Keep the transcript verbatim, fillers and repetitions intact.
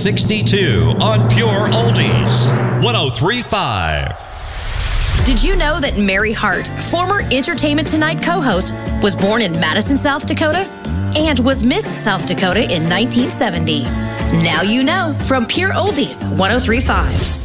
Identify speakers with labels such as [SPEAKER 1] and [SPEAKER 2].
[SPEAKER 1] sixty-two on Pure Oldies, one oh three point five.
[SPEAKER 2] Did you know that Mary Hart, former Entertainment Tonight co-host, was born in Madison, South Dakota, and was Miss South Dakota in nineteen seventy? Now you know from Pure Oldies, one oh three point five.